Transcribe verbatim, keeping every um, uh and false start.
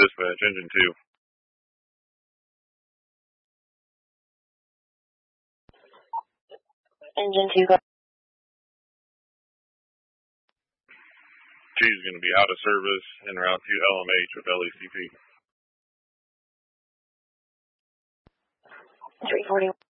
dispatch, engine two. Engine two, go. She's going to be out of service en route to L M H with L E C P. three forty.